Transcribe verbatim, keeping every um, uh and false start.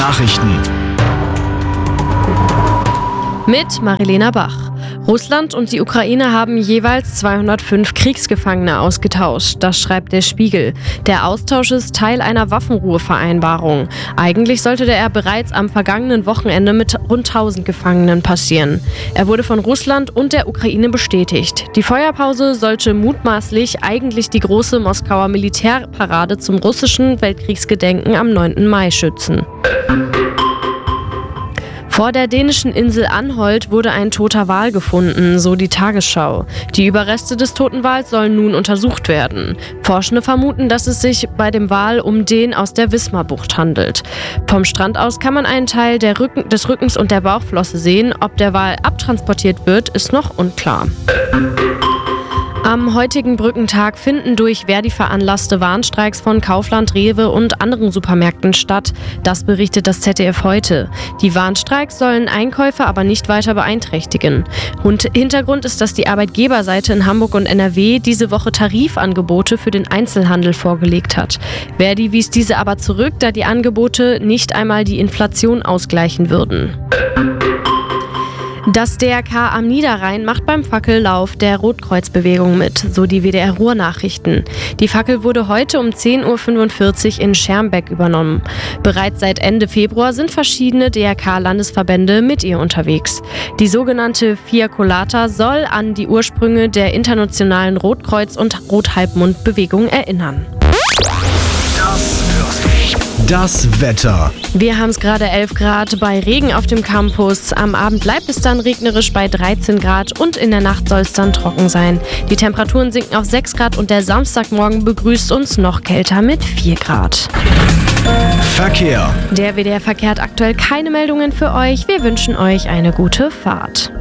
Nachrichten. Mit Marilena Bach. Russland und die Ukraine haben jeweils zweihundertfünf Kriegsgefangene ausgetauscht. Das schreibt der Spiegel. Der Austausch ist Teil einer Waffenruhevereinbarung. Eigentlich sollte der bereits am vergangenen Wochenende mit rund tausend Gefangenen passieren. Er wurde von Russland und der Ukraine bestätigt. Die Feuerpause sollte mutmaßlich eigentlich die große Moskauer Militärparade zum russischen Weltkriegsgedenken am neunten Mai schützen. Vor der dänischen Insel Anholt wurde ein toter Wal gefunden, so die Tagesschau. Die Überreste des toten Wals sollen nun untersucht werden. Forschende vermuten, dass es sich bei dem Wal um den aus der Wismarbucht handelt. Vom Strand aus kann man einen Teil der Rücken, des Rückens und der Bauchflosse sehen. Ob der Wal abtransportiert wird, ist noch unklar. Am heutigen Brückentag finden durch Verdi veranlasste Warnstreiks von Kaufland, Rewe und anderen Supermärkten statt. Das berichtet das Z D F heute. Die Warnstreiks sollen Einkäufe aber nicht weiter beeinträchtigen. Und Hintergrund ist, dass die Arbeitgeberseite in Hamburg und N R W diese Woche Tarifangebote für den Einzelhandel vorgelegt hat. Verdi wies diese aber zurück, da die Angebote nicht einmal die Inflation ausgleichen würden. Das D R K am Niederrhein macht beim Fackellauf der Rotkreuzbewegung mit, so die W D R Ruhr-Nachrichten. Die Fackel wurde heute um zehn Uhr fünfundvierzig in Schermbeck übernommen. Bereits seit Ende Februar sind verschiedene D R K-Landesverbände mit ihr unterwegs. Die sogenannte Via Colata soll an die Ursprünge der internationalen Rotkreuz- und Rothalbmond-Bewegung erinnern. Das Wetter. Wir haben es gerade elf Grad bei Regen auf dem Campus. Am Abend bleibt es dann regnerisch bei dreizehn Grad und in der Nacht soll es dann trocken sein. Die Temperaturen sinken auf sechs Grad und der Samstagmorgen begrüßt uns noch kälter mit vier Grad. Verkehr. Der W D R Verkehr hat aktuell keine Meldungen für euch. Wir wünschen euch eine gute Fahrt.